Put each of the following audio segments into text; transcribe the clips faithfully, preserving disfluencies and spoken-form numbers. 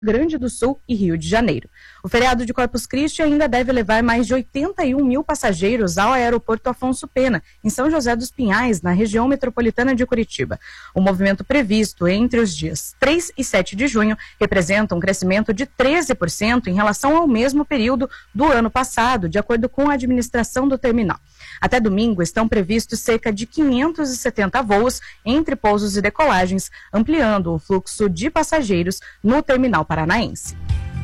Grande do Sul e Rio de Janeiro. O feriado de Corpus Christi ainda deve levar mais de oitenta e um mil passageiros ao aeroporto Afonso Pena, em São José dos Pinhais, na região metropolitana de Curitiba. O movimento previsto entre os dias três e sete de junho representa um crescimento de treze por cento em relação ao mesmo período do ano passado, de acordo com a administração do terminal. Até domingo estão previstos cerca de quinhentos e setenta voos entre pousos e decolagens, ampliando o fluxo de passageiros no terminal paranaense.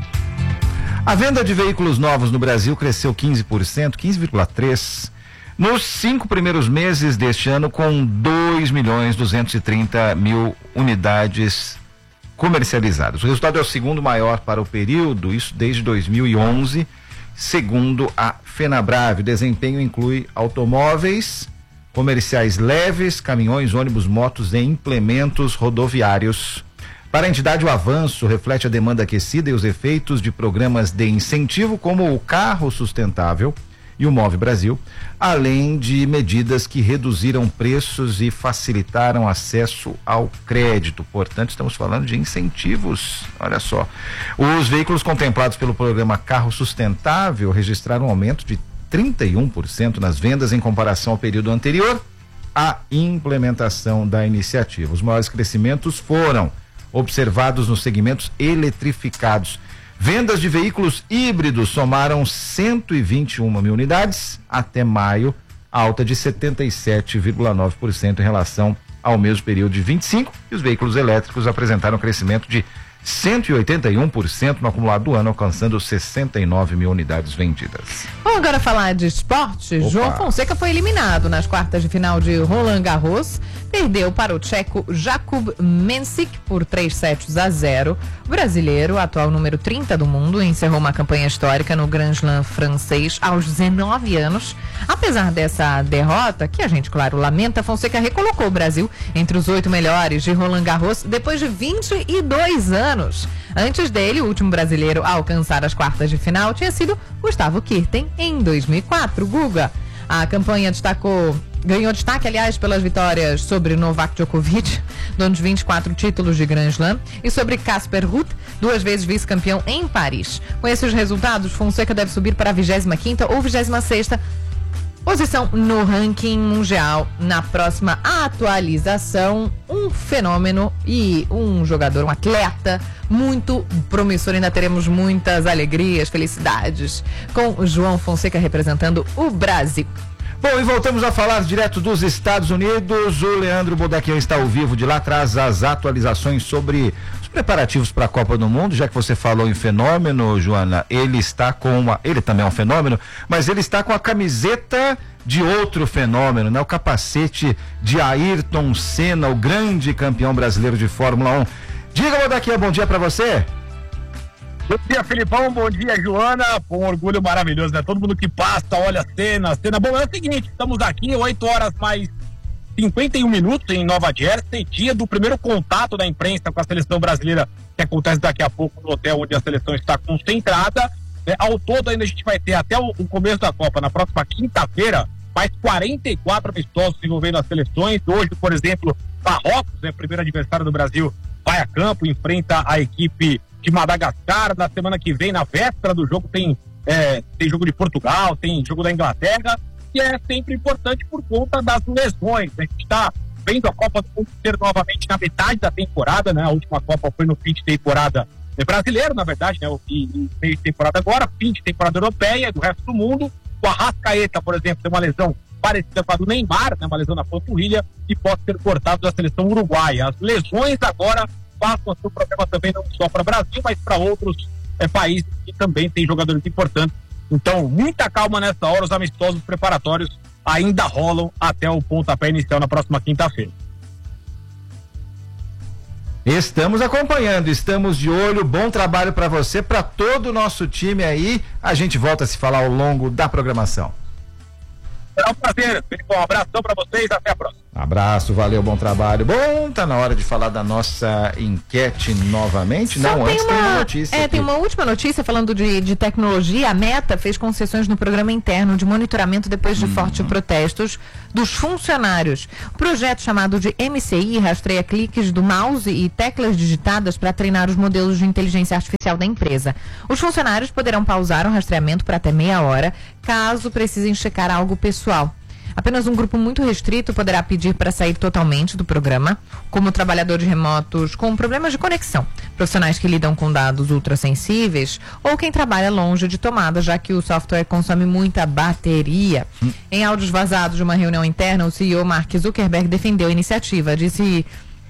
A venda de veículos novos no Brasil cresceu quinze por cento, quinze vírgula três por cento, nos cinco primeiros meses deste ano, com dois milhões duzentos e trinta mil unidades comercializadas. O resultado é o segundo maior para o período, isso desde dois mil e onze, segundo a FenaBrave. O desempenho inclui automóveis, comerciais leves, caminhões, ônibus, motos e implementos rodoviários. Para a entidade, o avanço reflete a demanda aquecida e os efeitos de programas de incentivo como o Carro Sustentável e o Move Brasil, além de medidas que reduziram preços e facilitaram acesso ao crédito. Portanto, estamos falando de incentivos. Olha só. Os veículos contemplados pelo programa Carro Sustentável registraram um aumento de trinta e um por cento nas vendas em comparação ao período anterior à implementação da iniciativa. Os maiores crescimentos foram observados nos segmentos eletrificados. Vendas de veículos híbridos somaram cento e vinte e uma mil unidades até maio, alta de setenta e sete vírgula nove por cento em relação ao mesmo período de vinte e cinco, e os veículos elétricos apresentaram crescimento de cento e oitenta e um por cento no acumulado do ano, alcançando sessenta e nove mil unidades vendidas. Vamos agora falar de esporte. Opa. João Fonseca foi eliminado nas quartas de final de Roland Garros, perdeu para o tcheco Jakub Mensik por três sets a zero. O brasileiro, atual número trinta do mundo, encerrou uma campanha histórica no Grand Slam francês aos dezenove anos. Apesar dessa derrota, que a gente, claro, lamenta, Fonseca recolocou o Brasil entre os oito melhores de Roland Garros depois de vinte e dois anos. Antes dele, o último brasileiro a alcançar as quartas de final tinha sido Gustavo Kuerten em dois mil e quatro. Guga, a campanha destacou, ganhou destaque, aliás, pelas vitórias sobre Novak Djokovic, dono de vinte e quatro títulos de Grand Slam, e sobre Casper Ruud, duas vezes vice-campeão em Paris. Com esses resultados, Fonseca deve subir para a vigésima quinta ou vigésima sexta posição no ranking mundial na próxima atualização. Um fenômeno e um jogador, um atleta muito promissor. Ainda teremos muitas alegrias, felicidades com o João Fonseca representando o Brasil. Bom, e voltamos a falar direto dos Estados Unidos. O Leandro Bodaquian está ao vivo de lá, traz as atualizações sobre os preparativos para a Copa do Mundo. Já que você falou em fenômeno, Joana, ele está com uma, ele também é um fenômeno, mas ele está com a camiseta de outro fenômeno, né? O capacete de Ayrton Senna, o grande campeão brasileiro de Fórmula um. Diga, Bodaquian, bom dia para você. Bom dia, Filipão, bom dia, Joana, com um orgulho maravilhoso, né? Todo mundo que passa, olha a cena, a cena. Bom, é o seguinte, estamos aqui, oito horas mais cinquenta e um minutos em Nova Jersey, dia do primeiro contato da imprensa com a seleção brasileira, que acontece daqui a pouco no hotel onde a seleção está concentrada. É, ao todo, ainda a gente vai ter até o, o começo da Copa, na próxima quinta-feira, mais quarenta e quatro amistosos envolvendo as seleções. Hoje, por exemplo, Marrocos, né, primeiro adversário do Brasil, vai a campo, enfrenta a equipe de Madagascar. Na semana que vem, na véspera do jogo, tem, é, tem jogo de Portugal, tem jogo da Inglaterra, que é sempre importante por conta das lesões. A gente está vendo a Copa do Mundo ser novamente na metade da temporada, né? A última Copa foi no fim de temporada brasileiro, na verdade, né? E, e meio de temporada agora, fim de temporada europeia, do resto do mundo. O Arrascaeta, por exemplo, tem uma lesão parecida com a do Neymar, né? Uma lesão na panturrilha, e pode ser cortado da seleção uruguaia. As lesões agora passam a ser um problema também não só para o Brasil, mas para outros é, países que também têm jogadores importantes. Então, muita calma nessa hora, os amistosos preparatórios ainda rolam até o pontapé inicial na próxima quinta-feira. Estamos acompanhando, estamos de olho, bom trabalho para você, para todo o nosso time aí. A gente volta a se falar ao longo da programação. Será um prazer, Felipe, um abração para vocês, até a próxima. Abraço, valeu, bom trabalho. Bom, tá na hora de falar da nossa enquete novamente. Só Não, tem antes uma, tem uma notícia. É, aqui. tem uma última notícia falando de, de tecnologia. A Meta fez concessões no programa interno de monitoramento depois de Uhum. fortes protestos dos funcionários. O projeto chamado de M C I rastreia cliques do mouse e teclas digitadas para treinar os modelos de inteligência artificial da empresa. Os funcionários poderão pausar o rastreamento por até meia hora, caso precisem checar algo pessoal. Apenas um grupo muito restrito poderá pedir para sair totalmente do programa, como trabalhadores remotos com problemas de conexão, profissionais que lidam com dados ultrassensíveis ou quem trabalha longe de tomada, já que o software consome muita bateria. Hum. Em áudios vazados de uma reunião interna, o C E O Mark Zuckerberg defendeu a iniciativa, disse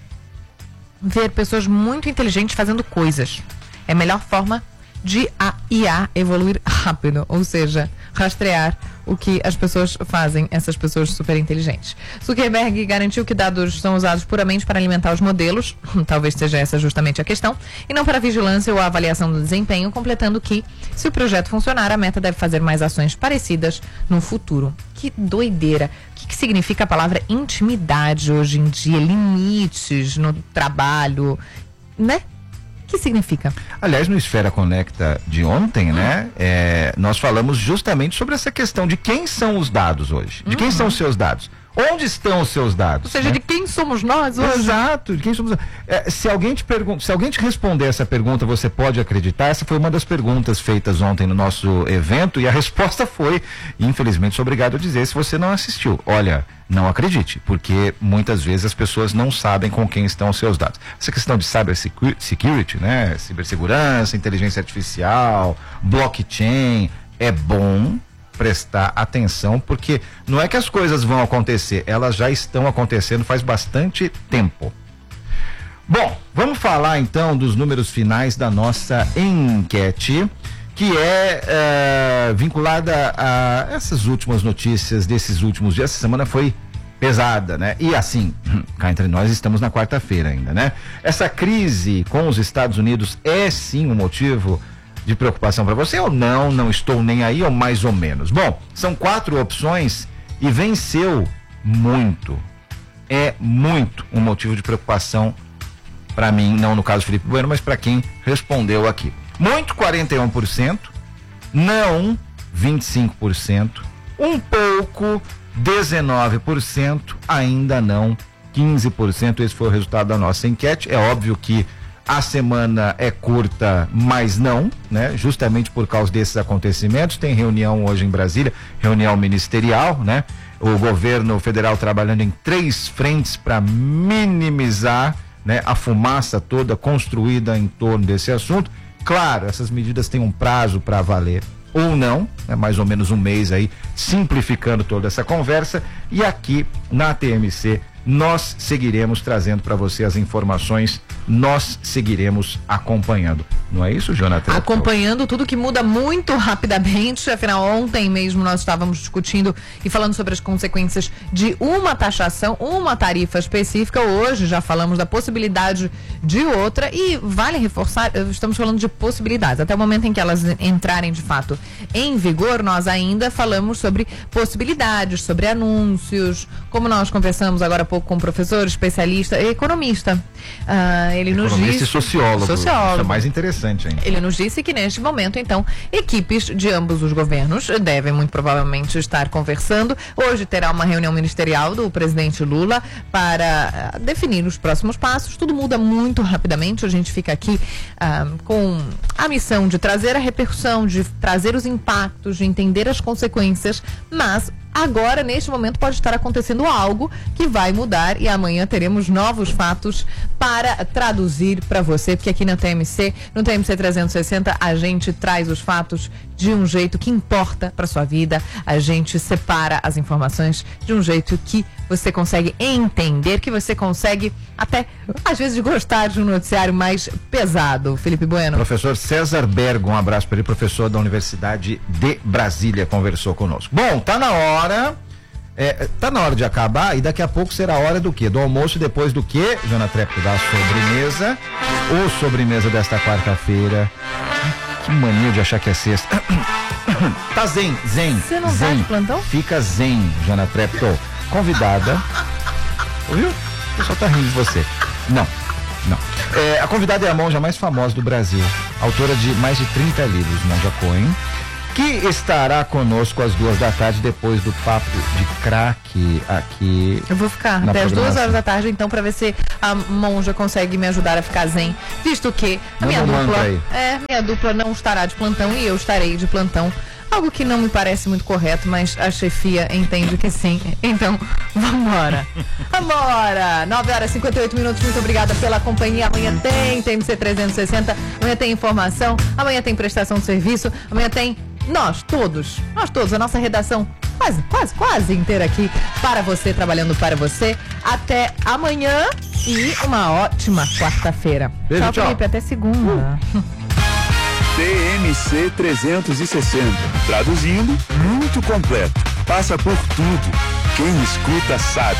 ver pessoas muito inteligentes fazendo coisas. É a melhor forma de a I A evoluir rápido, ou seja, rastrear o que as pessoas fazem, essas pessoas super inteligentes. Zuckerberg garantiu que dados são usados puramente para alimentar os modelos, talvez seja essa justamente a questão, e não para vigilância ou avaliação do desempenho, completando que, se o projeto funcionar, a Meta deve fazer mais ações parecidas no futuro. Que doideira! O que, que significa a palavra intimidade hoje em dia? Limites no trabalho, né? O que significa? Aliás, no Esfera Conecta de ontem, né, é, nós falamos justamente sobre essa questão de quem são os dados hoje. De quem uhum. são os seus dados? Onde estão os seus dados? Ou seja, né? de quem somos nós hoje? Exato, de quem somos nós. É, se alguém te pergunta, se alguém te responder essa pergunta, você pode acreditar? Essa foi uma das perguntas feitas ontem no nosso evento e a resposta foi, infelizmente, sou obrigado a dizer, se você não assistiu. Olha, não acredite, porque muitas vezes as pessoas não sabem com quem estão os seus dados. Essa questão de cybersecurity, né? Cibersegurança, inteligência artificial, blockchain, é bom prestar atenção, porque não é que as coisas vão acontecer, elas já estão acontecendo faz bastante tempo. Bom, vamos falar então dos números finais da nossa enquete, que é, é vinculada a essas últimas notícias desses últimos dias. Essa semana foi pesada, né? E assim, cá entre nós estamos na quarta-feira ainda, né? Essa crise com os Estados Unidos é sim um motivo de preocupação para você ou não? Não estou nem aí ou mais ou menos? Bom, são quatro opções e venceu muito. É muito um motivo de preocupação para mim, não no caso Felipe Bueno, mas para quem respondeu aqui. Muito, quarenta e um por cento, não, vinte e cinco por cento, um pouco, dezenove por cento, ainda não, quinze por cento. Esse foi o resultado da nossa enquete. É óbvio que a semana é curta, mas não, né? Justamente por causa desses acontecimentos. Tem reunião hoje em Brasília, reunião ministerial, né? O governo federal trabalhando em três frentes para minimizar, né, a fumaça toda construída em torno desse assunto. Claro, essas medidas têm um prazo para valer ou não, é mais ou menos um mês aí, simplificando toda essa conversa. E aqui na T M C nós seguiremos trazendo para você as informações, nós seguiremos acompanhando. Não é isso, Jonathan? Acompanhando tudo que muda muito rapidamente. Afinal, ontem mesmo nós estávamos discutindo e falando sobre as consequências de uma taxação, uma tarifa específica. Hoje já falamos da possibilidade de outra e vale reforçar, estamos falando de possibilidades. Até o momento em que elas entrarem de fato em vigor, nós ainda falamos sobre possibilidades, sobre anúncios, como nós conversamos agora há pouco com um professor, especialista, economista. Ah, ele nos economista disse, e sociólogo. sociólogo. Isso é mais interessante ainda. Ele nos disse que neste momento, então, equipes de ambos os governos devem muito provavelmente estar conversando. Hoje terá uma reunião ministerial do presidente Lula para uh, definir os próximos passos. Tudo muda muito rapidamente. A gente fica aqui uh, com a missão de trazer a repercussão, de trazer os impactos, de entender as consequências, mas agora, neste momento, pode estar acontecendo algo que vai mudar e amanhã teremos novos fatos para traduzir para você, porque aqui na T M C, no T M C trezentos e sessenta, a gente traz os fatos de um jeito que importa para sua vida, a gente separa as informações de um jeito que você consegue entender, que você consegue até, às vezes, gostar de um noticiário mais pesado. Felipe Bueno. Professor César Bergo, um abraço para ele, professor da Universidade de Brasília, conversou conosco. Bom, tá na hora, é, tá na hora de acabar e daqui a pouco será a hora do quê? Do almoço, depois do quê? Jonathan Trepto, da sobremesa, ou sobremesa desta quarta-feira. Que mania de achar que é sexta. Tá zen, zen. Você não zen. tá de plantão? Fica zen, Jonathan Trepto. Convidada Ouviu? O pessoal tá rindo de você. Não, não. É, a convidada é a monja mais famosa do Brasil, autora de mais de trinta livros, Monja Coen, que estará conosco às duas da tarde, depois do Papo de Craque aqui. Eu vou ficar até as duas horas da tarde, então, pra ver se a monja consegue me ajudar a ficar zen, visto que a minha dupla, é, minha dupla não estará de plantão e eu estarei de plantão. Algo que não me parece muito correto, mas a chefia entende que sim. Então, vambora. Vambora! nove horas e cinquenta e oito minutos. Muito obrigada pela companhia. Amanhã tem T M C trezentos e sessenta. Amanhã tem informação. Amanhã tem prestação de serviço. Amanhã tem nós todos. Nós todos. A nossa redação quase, quase, quase inteira aqui para você, trabalhando para você. Até amanhã e uma ótima quarta-feira. Beijo, tchau, tchau. Felipe. Até segunda. Uh. T M C trezentos e sessenta. Traduzindo, muito completo. Passa por tudo. Quem escuta sabe.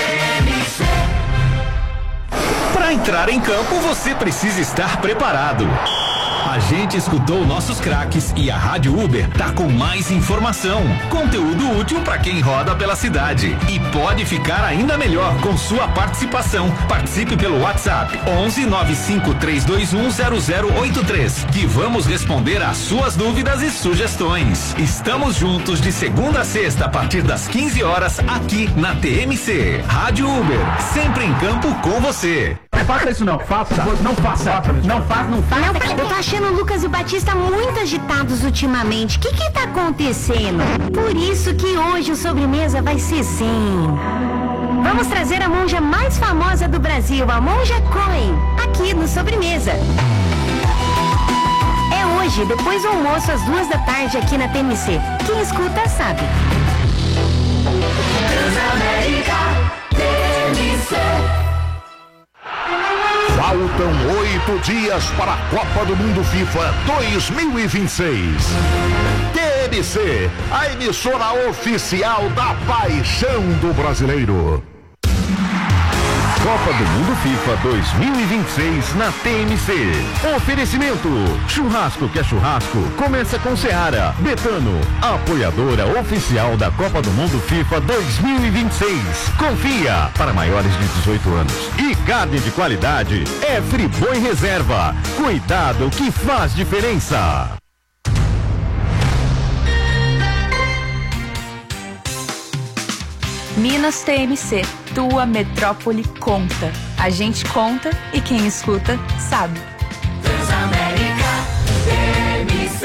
Para entrar em campo, você precisa estar preparado. A gente escutou nossos craques e a Rádio Uber tá com mais informação, conteúdo útil para quem roda pela cidade. E pode ficar ainda melhor com sua participação. Participe pelo WhatsApp onze nove cinco três dois um zero zero oito três, que vamos responder às suas dúvidas e sugestões. Estamos juntos de segunda a sexta a partir das quinze horas aqui na T M C. Rádio Uber, sempre em campo com você. Não faça isso não, faça, não faça, não faça, não faça. Eu tô achando o Lucas e o Batista muito agitados ultimamente. O que que tá acontecendo? Por isso que hoje o sobremesa vai ser zen. Vamos trazer a monja mais famosa do Brasil, a Monja Coen, aqui no Sobremesa. É hoje, depois do almoço, às duas da tarde, aqui na T M C. Quem escuta sabe. Transamérica, T M C. Faltam oito dias para a Copa do Mundo FIFA dois mil e vinte e seis. T M C, a emissora oficial da paixão do brasileiro. Copa do Mundo FIFA dois mil e vinte e seis na T M C. Oferecimento: churrasco que é churrasco, começa com Seara. Betano, apoiadora oficial da Copa do Mundo FIFA dois mil e vinte e seis. Confia, para maiores de dezoito anos. E carne de qualidade é Friboi Reserva. Cuidado que faz diferença. Minas T M C, tua metrópole conta. A gente conta e quem escuta sabe. Transamérica T M C.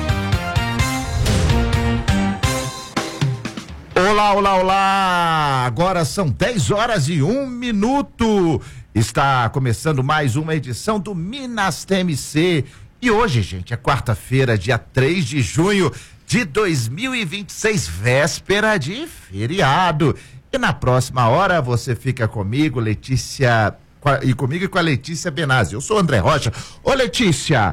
Olá, olá, olá! Agora são dez horas e um minuto. Está começando mais uma edição do Minas T M C. E hoje, gente, é quarta-feira, dia três de junho de dois mil e vinte e seis, véspera de feriado. E na próxima hora você fica comigo, Letícia, e comigo e com a Letícia Benazzi. Eu sou o André Rocha. Ô, Letícia,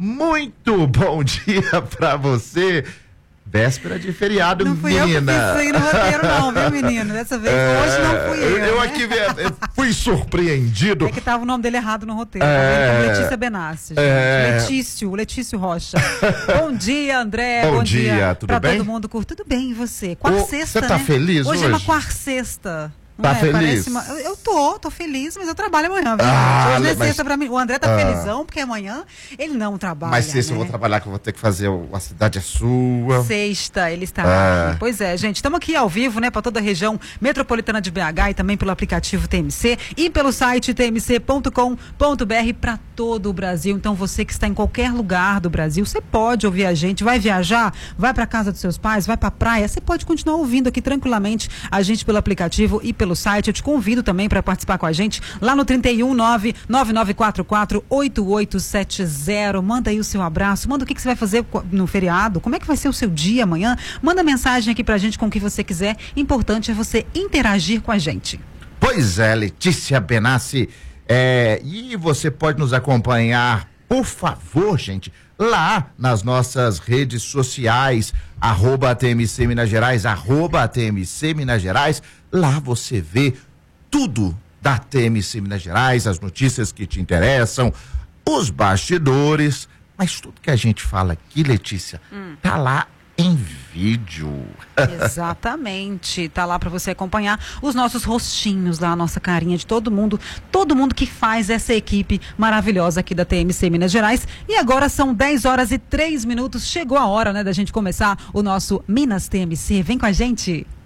muito bom dia pra você. Véspera de feriado, não fui menina. Não fui eu que pensei no roteiro não, viu, menino? Dessa vez, é, hoje não fui eu. Eu né? aqui eu fui surpreendido. É que tava o nome dele errado no roteiro. É, tá Letícia Benassi, gente. É, Letício, Letício Rocha. Bom dia, André. Bom, bom dia, dia tudo pra bem? Tudo mundo curto. Tudo bem, e você? Quarta-sexta, Você tá né? feliz hoje? Hoje é uma quarta-sexta. Tá é, feliz? Uma... Eu, eu tô, tô feliz, mas eu trabalho amanhã. Viu? Ah, hoje não é mas... sexta pra mim. O André tá ah. felizão, porque amanhã ele não trabalha. Mas sexta né? eu vou trabalhar, que eu vou ter que fazer o A Cidade é Sua. Sexta, ele está ah. aqui. Pois é, gente, estamos aqui ao vivo, né, para toda a região metropolitana de B H e também pelo aplicativo T M C e pelo site t m c ponto com ponto b r para todo o Brasil. Então você que está em qualquer lugar do Brasil, você pode ouvir a gente, vai viajar, vai para casa dos seus pais, vai para praia, você pode continuar ouvindo aqui tranquilamente a gente pelo aplicativo e pelo site. Eu te convido também para participar com a gente lá no trinta e um, nove nove nove quatro quatro oito oito sete zero. Manda aí o seu abraço, manda o que, que você vai fazer no feriado, como é que vai ser o seu dia amanhã, manda mensagem aqui pra gente com o que você quiser. Importante é você interagir com a gente. Pois é, Letícia Benassi, é, e você pode nos acompanhar, por favor, gente, lá nas nossas redes sociais, arroba T M C Minas Gerais, arroba T M C Minas Gerais. Lá você vê tudo da T M C Minas Gerais, as notícias que te interessam, os bastidores, mas tudo que a gente fala aqui, Letícia, hum. tá lá em vídeo. Exatamente, tá lá para você acompanhar os nossos rostinhos lá, a nossa carinha de todo mundo, todo mundo que faz essa equipe maravilhosa aqui da T M C Minas Gerais. E agora são dez horas e três minutos, chegou a hora, né, da gente começar o nosso Minas T M C. Vem com a gente.